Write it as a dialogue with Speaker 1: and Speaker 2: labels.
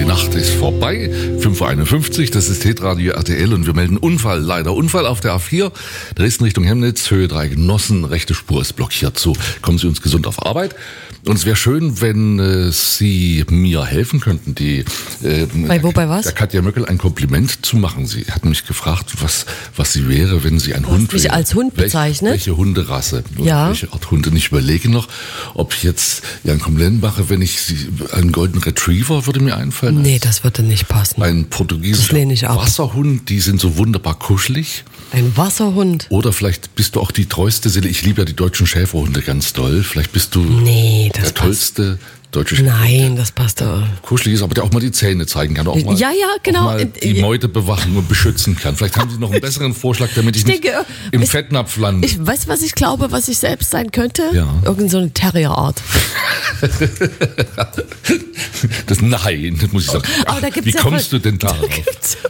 Speaker 1: Nacht ist vorbei. 5.51 Uhr, das ist Hitradio RTL und wir melden Unfall. Leider Unfall auf der A4. Dresden Richtung Chemnitz, Höhe 3 Genossen. Rechte Spur ist blockiert. So kommen Sie uns gesund auf Arbeit. Und es wäre schön, wenn Sie mir helfen könnten,
Speaker 2: bei was?
Speaker 1: Der Katja Möckel ein Kompliment zu machen. Sie hat mich gefragt, was sie wäre, wenn sie ein Hund wäre.
Speaker 2: Mich als Hund bezeichnet?
Speaker 1: Welche Hunderasse?
Speaker 2: Ja.
Speaker 1: Welche Art Hunde? Ich überlege noch, ob ich jetzt ein Kompliment mache, wenn ich einen Golden Retriever würde mir einfallen.
Speaker 2: Nee, das würde nicht passen.
Speaker 1: Ein portugiesischer Wasserhund, die sind so wunderbar kuschelig.
Speaker 2: Ein Wasserhund?
Speaker 1: Oder vielleicht bist du auch die treueste Seele. Ich liebe ja die deutschen Schäferhunde ganz doll. Vielleicht bist du der tollste deutsche Schäferhund.
Speaker 2: Nein, das passt doch.
Speaker 1: Kuschelig ist, aber der auch mal die Zähne zeigen kann. Auch mal,
Speaker 2: genau.
Speaker 1: Auch mal die Meute bewachen und beschützen kann. Vielleicht haben Sie noch einen besseren Vorschlag, damit ich nicht im Fettnapf lande.
Speaker 2: Weißt du, was ich glaube, was ich selbst sein könnte?
Speaker 1: Ja.
Speaker 2: Irgend so eine Terrierart.
Speaker 1: Nein, das muss ich sagen.
Speaker 2: Aber da gibt's
Speaker 1: wie kommst du denn darauf?